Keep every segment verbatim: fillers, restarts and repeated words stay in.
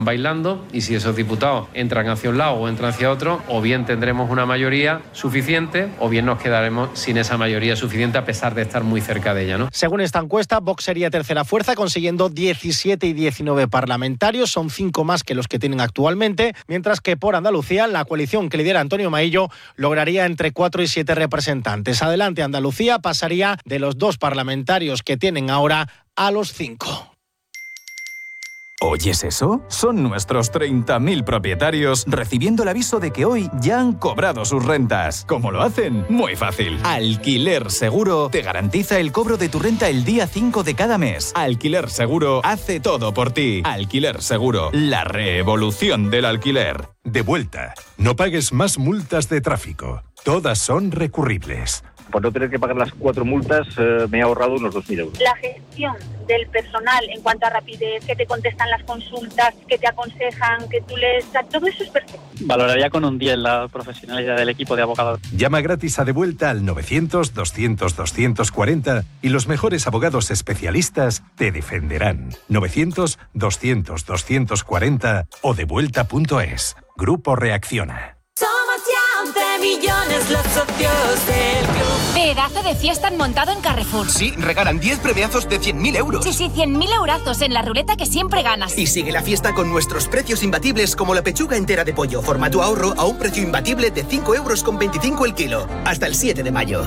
bailando, y si esos diputados entran hacia un lado o entran hacia otro, o bien tendremos una mayoría suficiente o bien nos quedaremos sin esa mayoría suficiente a pesar de estar muy cerca de ella, ¿no? Según esta encuesta, Vox sería tercera fuerza consiguiendo diecisiete y diecinueve parlamentarios, son cinco más que los que tienen actualmente, mientras que por Andalucía la coalición que lidera Antonio Maillo lograría entre cuatro y siete representantes. Adelante Andalucía pasaría de los dos parlamentarios que tienen ahora a los cinco. ¿Oyes eso? Son nuestros treinta mil propietarios recibiendo el aviso de que hoy ya han cobrado sus rentas. ¿Cómo lo hacen? Muy fácil. Alquiler Seguro te garantiza el cobro de tu renta el día cinco de cada mes. Alquiler Seguro hace todo por ti. Alquiler Seguro, la revolución del alquiler. De vuelta. No pagues más multas de tráfico. Todas son recurribles. Por no tener que pagar las cuatro multas, eh, me he ahorrado unos dos mil euros. La gestión del personal en cuanto a rapidez, que te contestan las consultas, que te aconsejan, que tú les... Todo eso es perfecto. Valoraría con un diez la profesionalidad del equipo de abogados. Llama gratis a De Vuelta al novecientos, doscientos, doscientos cuarenta y los mejores abogados especialistas te defenderán. novecientos, doscientos, doscientos cuarenta o devuelta punto es. Grupo Reacciona. Somos ya once millones los socios del club. Pedazo de fiesta han montado en Carrefour. Sí, regalan diez premiazos de cien mil euros. Sí, sí, cien mil eurazos en la ruleta que siempre ganas. Y sigue la fiesta con nuestros precios imbatibles como la pechuga entera de pollo, formato ahorro a un precio imbatible de cinco euros con veinticinco el kilo. Hasta el siete de mayo.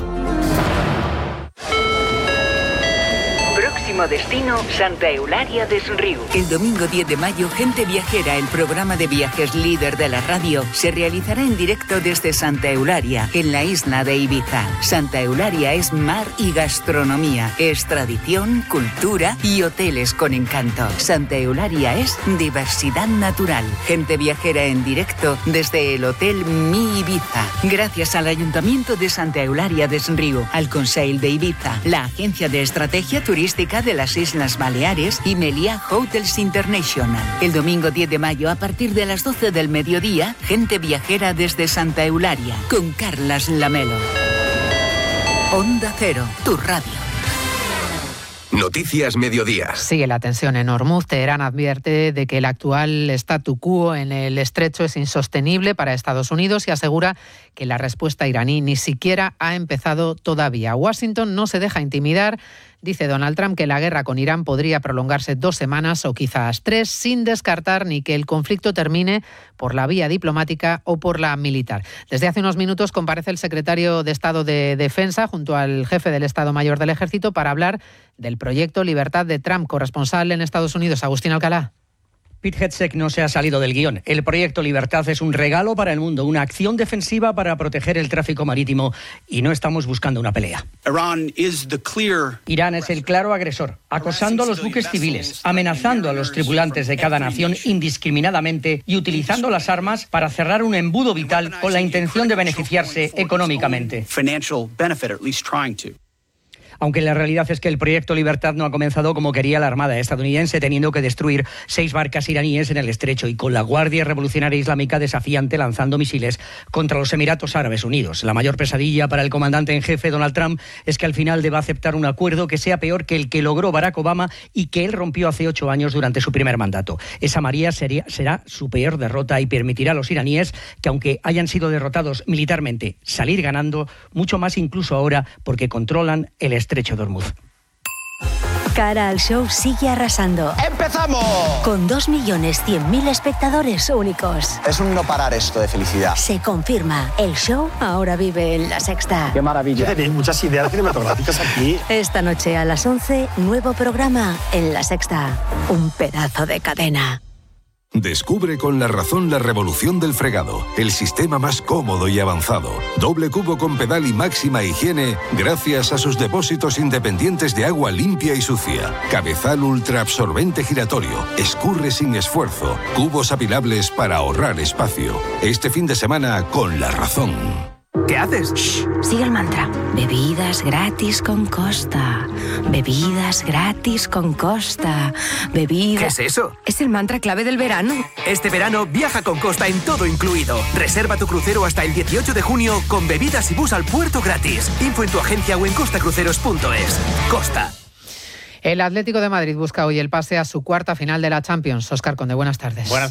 Próximo destino, Santa Eulalia des Riu. El domingo diez de mayo, Gente Viajera, el programa de viajes líder de la radio, se realizará en directo desde Santa Eulalia, en la isla de Ibiza. Santa Eulalia es mar y gastronomía, es tradición, cultura y hoteles con encanto. Santa Eulalia es diversidad natural. Gente Viajera en directo desde el Hotel Mi Ibiza. Gracias al Ayuntamiento de Santa Eulalia des Riu, al Consell de Ibiza, la Agencia de Estrategia Turística de las Islas Baleares y Meliá Hotels International. El domingo diez de mayo, a partir de las doce del mediodía, Gente Viajera desde Santa Eulalia, con Carlas Lamelo. Onda Cero, tu radio. Noticias Mediodía. Sigue la tensión en Hormuz. Teherán advierte de que el actual statu quo en el estrecho es insostenible para Estados Unidos y asegura que la respuesta iraní ni siquiera ha empezado todavía. Washington no se deja intimidar. Dice Donald Trump que la guerra con Irán podría prolongarse dos semanas o quizás tres, sin descartar ni que el conflicto termine por la vía diplomática o por la militar. Desde hace unos minutos comparece el secretario de Estado de Defensa junto al jefe del Estado Mayor del Ejército para hablar del proyecto Libertad de Trump. Corresponsal en Estados Unidos, Agustín Alcalá. Pete Hegseth no se ha salido del guión. El proyecto Libertad es un regalo para el mundo, una acción defensiva para proteger el tráfico marítimo y no estamos buscando una pelea. Irán es el claro agresor, acosando a los buques civiles, amenazando a los tripulantes de cada nación indiscriminadamente y utilizando las armas para cerrar un embudo vital con la intención de beneficiarse económicamente. Aunque la realidad es que el proyecto Libertad no ha comenzado como quería la Armada estadounidense, teniendo que destruir seis barcas iraníes en el estrecho y con la Guardia Revolucionaria Islámica desafiante lanzando misiles contra los Emiratos Árabes Unidos. La mayor pesadilla para el comandante en jefe Donald Trump es que al final deba aceptar un acuerdo que sea peor que el que logró Barack Obama y que él rompió hace ocho años durante su primer mandato. Esa María sería, será su peor derrota y permitirá a los iraníes que, aunque hayan sido derrotados militarmente, salir ganando mucho más incluso ahora porque controlan el estrecho de Hormuz. Cara al show sigue arrasando. ¡Empezamos! Con dos millones cien mil espectadores únicos. Es un no parar esto de felicidad. Se confirma, el show ahora vive en La Sexta. ¡Qué maravilla! Tenéis muchas ideas cinematográficas aquí. Esta noche a las once, nuevo programa en La Sexta. Un pedazo de cadena. Descubre con La Razón la revolución del fregado, el sistema más cómodo y avanzado. Doble cubo con pedal y máxima higiene gracias a sus depósitos independientes de agua limpia y sucia. Cabezal ultra absorbente giratorio, escurre sin esfuerzo, cubos apilables para ahorrar espacio. Este fin de semana con La Razón. ¿Qué haces? Shh, sigue el mantra. Bebidas gratis con Costa. Bebidas gratis con Costa. Bebidas... ¿Qué es eso? Es el mantra clave del verano. Este verano viaja con Costa en todo incluido. Reserva tu crucero hasta el dieciocho de junio con bebidas y bus al puerto gratis. Info en tu agencia o en costacruceros punto es. Costa. El Atlético de Madrid busca hoy el pase a su cuarta final de la Champions. Óscar Conde, buenas tardes. Buenas